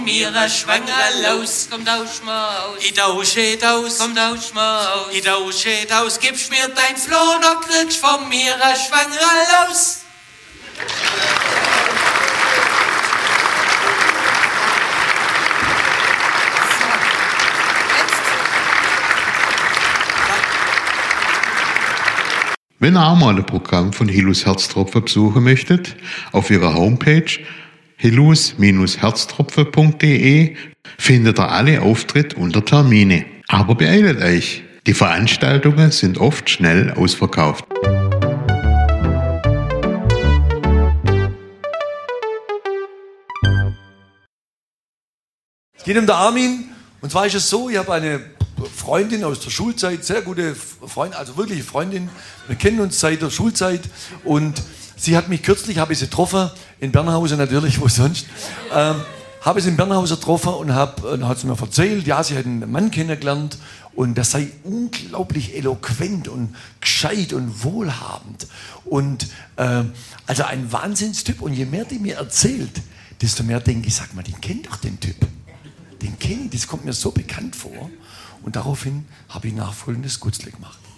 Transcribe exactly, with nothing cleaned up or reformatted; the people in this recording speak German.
Mira schwanger los, komm tausch mal aus. Ich tausche aus, komm tausch mal aus. Ich tausche aus, gibst mir dein Floh, noch kriegst von mir ein schwanger los. Wenn ihr auch mal ein Programm von Hillus Herztropfen besuchen möchtet, auf ihrer Homepage hillus Herztropfen punkt de findet ihr alle Auftritte unter Termine. Aber beeilt euch, die Veranstaltungen sind oft schnell ausverkauft. Es geht um den Armin, und zwar ist es so, ich habe eine Freundin aus der Schulzeit, sehr gute Freundin, also wirkliche Freundin. Wir kennen uns seit der Schulzeit und sie hat mich kürzlich, habe ich sie getroffen, in Bernhausen natürlich, wo sonst, ähm, habe ich sie in Bernhausen getroffen und hab, und hat sie mir erzählt, ja, sie hat einen Mann kennengelernt und der sei unglaublich eloquent und gescheit und wohlhabend und äh, also ein Wahnsinnstyp, und je mehr die mir erzählt, desto mehr denke ich, sag mal, den kennt doch den Typ. Den kenne ich, das kommt mir so bekannt vor. Und daraufhin habe ich nachfolgendes Gutzle gemacht.